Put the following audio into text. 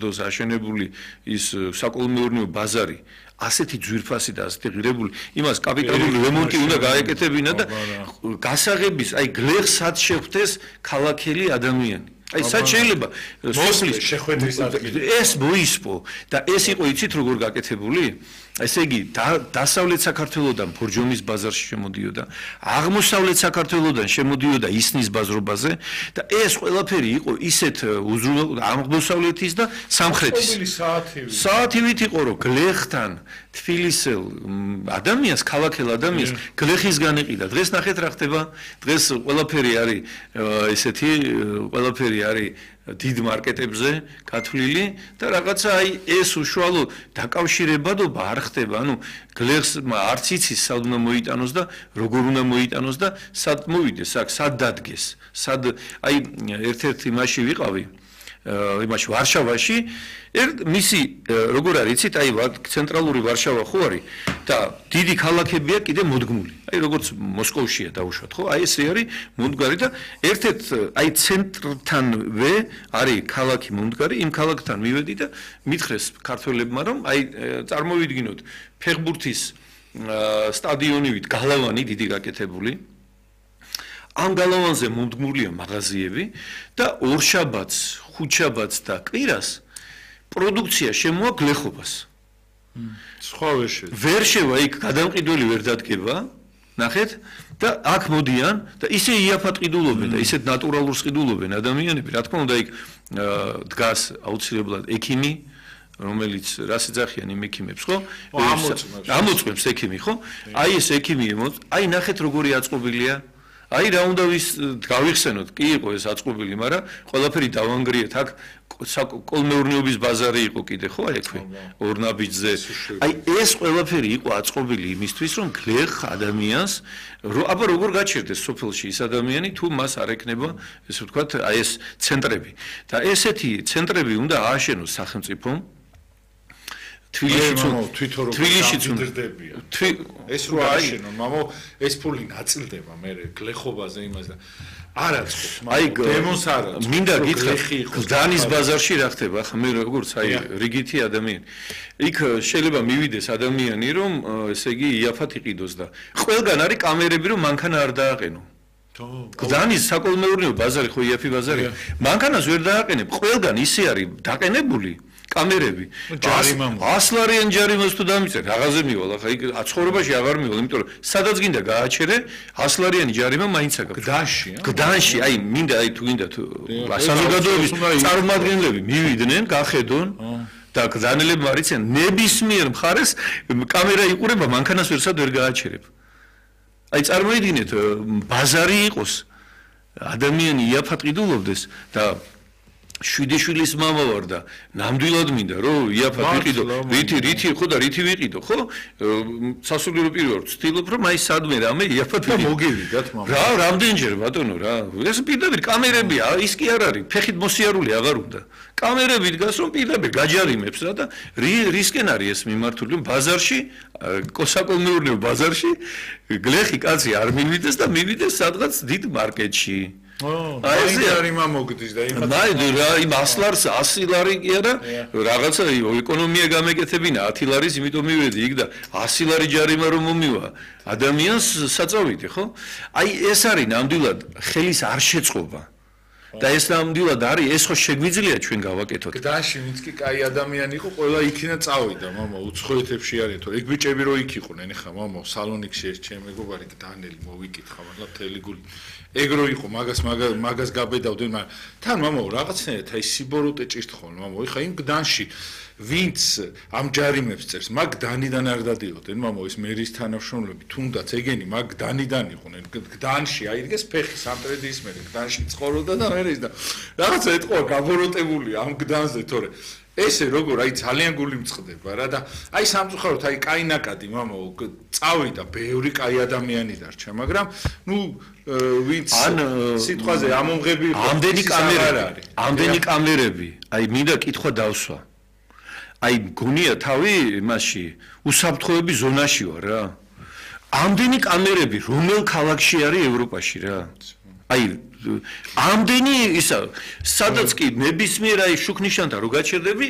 დროს აშენებული ის საკოლმეურნეო ბაზარი ასეთი ძვირფასი და ასეთი ღირებული იმას კაპიტალური რემონტი უნდა გაეკეთებინა და გასაღების აი გლეხს სად შეხვდეს ქალაქელი ადამიანი აი სად შეიძლება მოსვლის შეხვედრის ადგილი ეს მოისპო და ეს იყო იცით როგორ გაკეთებული ესე იგი დასავლეთ საქართველოსდან ბორჯომის ბაზარში შემოდიოდა აღმოსავლეთ საქართველოსდან შემოდიოდა ისნის ბაზრობაზე და ეს ყველაფერი იყო ისეთ აღმოსავლეთის და სამხრეთის საათივით იყო რომ გლეხთან თბილისელ ადამიანს ქალაქელ ადამიანს გლეხისგან ეყიდა დღეს ნახეთ რა ხდება დღეს ყველაფერი არის ესეთი ყველაფერი არის დიდ მარკეტებზე გათვლილი და რაღაცა აი ეს უშუალო დაკავშირებადობა არ ხდება ანუ გლეხს არც იცის სად უნდა მოიტანოს და როგორ უნდა მოიტანოს და სად მოვიდეს აქ სად დადგეს სად აი ერთ-ერთ იმაში ვიყავი იმაში ვარშავაში მისი როგორ არის იცით აი ცენტრალური ვარშავა ხო არის და დიდი ქალაქებია კიდე მოდგმული აი როგორც მოსკოვშია დაუშვათ ხო აი ესე არის მომდგარი და ერთ-ერთ აი ცენტრთანვე არის ქალაქი მომდგარი იმ ქალაქთან მივედი და მითხრეს ქართველებმა რომ აი წარმოვიდგინოთ ფეხბურთის სტადიონივით გალავანი დიდი გაკეთებული ამ გალავანზე მომდგმულია მაღაზიები და ორშაბათს, ხუთშაბათს და კვირას პროდუქცია შემოა გლეხობას. სხვა ვერ შევა იქ გადამყიდველი ვერ დადგება, ნახეთ და აქ მოდიან და ისე იაფად ყიდულობენ და ისეთ ნატურალურს ყიდულობენ ადამიანები, რა თქმა უნდა იქ დგას აუცილებლად ექიმი რომელიც რას ეძახიან იმ ექიმებს ხო? ამოწმებს ექიმი ხო? აი ეს ექიმი აი ნახეთ როგორი აწყობილია აი რა უნდა გავიხსენოთ კი იყო ეს აწყობილი მაგრამ ყველაფერი დავანგრიეთ აქ კოლმეურნეობის ბაზარი იყო კიდე ხო აი აქვე ორნაბიჯზე აი ეს ყველაფერი იყო აწყობილი იმისთვის რომ გლეხ ადამიანს აბა როგორ გაჩერდეს სოფელში ის ადამიანი თუ მას არ ეკნება ესე ვთქვათ აი ეს ცენტრები და ესეთი ცენტრები უნდა ააშენოს სახელმწიფომ თბილისშიც მდრდებია ეს რო ააშენონ მამო ეს ფული ნაწილდება მე გლეხობაზე იმას და არ აწყობს მაგრამ დემონს არ აწყობს მინდა გითხრათ გლდანის ბაზარში რა ხდება ახლა მე როგორც აი რიგითი ადამიანი იქ შეიძლება მივიდეს ადამიანი რომ ესე იგი იაფად იყიდოს და ყველგან არის კამერები რომ მანქანა არ დააყენო გლდანის საკოლმეურნეო ბაზარი ხო იაფი ბაზარია მანქანას ვერ დააყენებ ყველგან ისე არის დაყენებული კამერები 100 ლარიან ჯარიმას თუ დამიწერ რაღაცზე მივალ ახლა იქ აცხოვრებაში აღარ მივალ იმიტომ რომ სადაც გინდა გააჩერე 100 ლარიანი ჯარიმა მაინც აქვს გდანში აი მინდა აი თუ გინდა თუ საზოგადოების წარმომადგენლები მივიდნენ გახედონ და გდანელებმა არიციან ნებისმიერ მხარეს კამერა იყურება მანქანას ვერსად ვერ გააჩერებ აი წარმოიდგინეთ ბაზარი იყოს ადამიანი იაფად ყიდულობდეს და 7 შვილის მამა ვარ და ნამდვილად მინდა რომ იაფად ვიყიდო რითი ხო და რითი ვიყიდო ხო სასულიერო პირი ვცდილობ რომ აი სადმე რამე იაფად მოგივიდათ მამა რა რამდენჯერ ბატონო რა ეს პირდაპირ კამერებია ის კი არ არის ფეხით მოსიარული აღარ უნდა კამერები დგას რომ პირდაპირ გაჯარიმებს რა და რისკენ არის ეს მიმართული ბაზარში კოსაკოლმეურნეო ბაზარში გლეხი კაცი არ მივიდეს და მივიდეს სადღაც დიდ მარკეტში აი ეს არის მოგდის და იმას აი 100 ლარს 100 ლარი კი არა რაღაცა ეკონომია გამეკეთებინა 10 ლარის იმიტომ მივედი იქ და 100 ლარი ჯარიმა რომ მომივა ადამიანს საწავიდი ხო აი ეს არის ნამდვილად ხელის არ შეწყობა და ეს ნამდვილად არის ეს ხო შეგვიძლია ჩვენ გავაკეთოთ გდანში ვინც კი კაი ადამიანი იყო ყველა იქინა წავიდა მამა უცხოეთებში არისო ეგ ბიჭები რო იქ იყვნენ ეხა მამა სალონიკში ეს ჩემი მეგობარი დანელი მოვიკითხა მაგრამ მთელი გული ეგ რო იყო მაგას გაბედავდნენ მაგრამ თან მამა რაღაცნაირად აი სიბოროტე ჭირთხონ მამა ეხა იმ გდანში ვინც ამ ჯარიმებს წერს მაგ დანიდან არ დადიოდნენ მამა ეს მერის თანამშრომლები თუნდაც ეგენი მაგ დანიდან იყვნენ გდანში აიდგეს ფეხი სამტრედის მე გდანში ცხოვრობდა და მე ის და რაღაცა ეთყვა გაბოროტებული ამ გდანზე თორე ესე როგორ აი ძალიან გული მწყდება რა და აი სამწუხაროდ აი კაი ნაკადი მამა წავიდა ბევრი კაი ადამიანი დარჩა მაგრამ ნუ ვინც სიტყვაზე ამომღები ამდენი კამერები აი მინდა კითხვა დავსვა აი გონია თავი მასში უსაფრთხოების ზონაში ვარ რა ამდენი კამერები რომელ ქალაქში არის ევროპაში რა აი ამდენი ისა სადაც კი ნებისმიერ აი შუქნიშანთან რო გაჩერდები